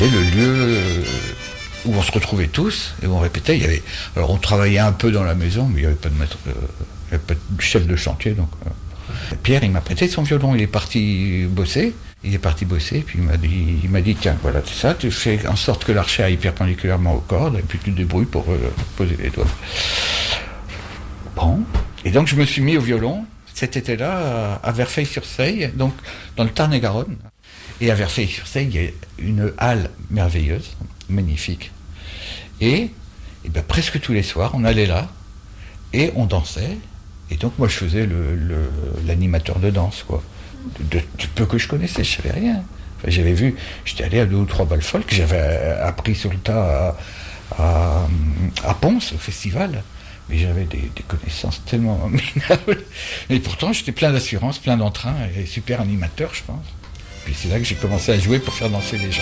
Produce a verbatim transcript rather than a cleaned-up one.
Et le lieu où on se retrouvait tous et où on répétait, il y avait. Alors on travaillait un peu dans la maison, mais il n'y avait pas de maître, euh, il n'y avait pas de chef de chantier. Donc euh. Pierre, il m'a prêté son violon, il est parti bosser. Il est parti bosser, puis il m'a dit, il m'a dit tiens, voilà, c'est ça, tu fais en sorte que l'archet aille perpendiculairement aux cordes, et puis tu te débrouilles pour euh, poser les doigts. Bon. Et donc je me suis mis au violon cet été-là à, à Verfeil-sur-Seille, donc dans le Tarn-et-Garonne. Et à Verfeil-sur-Seille, il y a une halle merveilleuse, magnifique. Et, et ben, presque tous les soirs, on allait là, et on dansait. Et donc moi je faisais le, le, l'animateur de danse, quoi. De, de, du peu que je connaissais, je savais rien. Enfin, j'avais vu, j'étais allé à deux ou trois balles folk, j'avais appris sur le tas à, à, à Ponce, au festival. Mais j'avais des, des connaissances tellement minables. Et pourtant, j'étais plein d'assurance, plein d'entrain, et super animateur, je pense. Puis c'est là que j'ai commencé à jouer pour faire danser les gens.